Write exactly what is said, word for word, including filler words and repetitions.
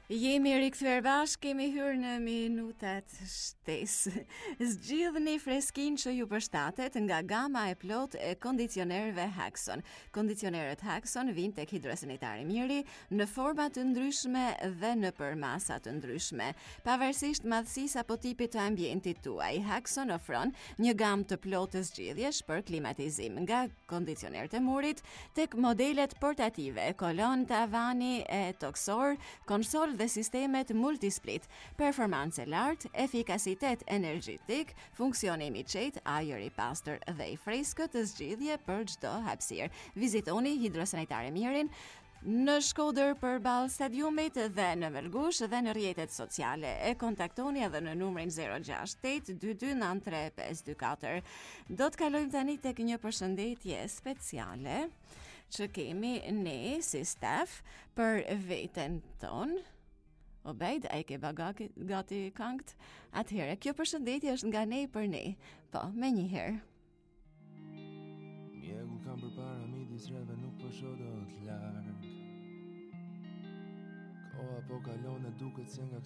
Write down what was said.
Jemi rikthyer bashkë, kemi hyrë në minutat shtesë. Zgjidhni freskinë që ju përshtatet nga gama e plot e kondicionerëve Haxon. Kondicionerët Haxon vijnë tek hidrosanitari Miri në forma të ndryshme dhe në përmasa të ndryshme. Pavarësisht madhësisë apo tipit të ambientit tuaj, Haxon ofron një gamë të plotë të zgjidhjesh për klimatizim, nga kondicionerët e murit tek modelet portative, kolon tavani e toksor, konsol dhe sistemet multisplit, performancë e lartë, efikasitet energjetik, funksione i qetë, ajër i pastër dhe i freskët, të zgjidhje për çdo hapësirë. Vizitoni hidrosanitare Mirin në Shkodër përballë stadiumit dhe në Melgush dhe në rrjetet sociale. E kontaktoni edhe në numrin zero gjasht tetë dy dy nëntë tre pesë dy katër. Do të kalojmë tani tek një përshëndetje speciale që kemi ne si staf për veten ton. Obejd, a i ke bagaki gati kangt? Atëhere, kjo përshëndetje është nga ne për ne. Po, me një herë. Mjeku kam për para midis reve nuk po shoh dot larg. Koha po kalon e duket se nga